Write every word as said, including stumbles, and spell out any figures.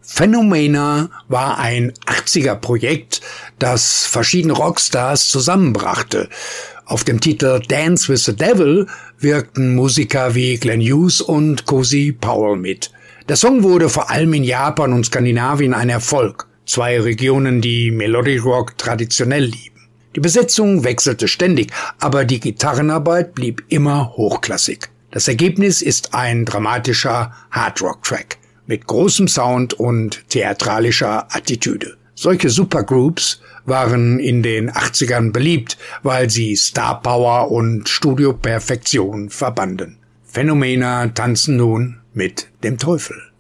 Phenomena war ein achtziger-Projekt, das verschiedene Rockstars zusammenbrachte. Auf dem Titel Dance with the Devil wirkten Musiker wie Glenn Hughes und Cozy Powell mit. Der Song wurde vor allem in Japan und Skandinavien ein Erfolg, zwei Regionen, die Melodic Rock traditionell lieben. Die Besetzung wechselte ständig, aber die Gitarrenarbeit blieb immer hochklassig. Das Ergebnis ist ein dramatischer Hard-Rock-Track mit großem Sound und theatralischer Attitüde. Solche Supergroups waren in den achtzigern beliebt, weil sie Star Power und Studioperfektion verbanden. Phenomena tanzen nun mit dem Teufel.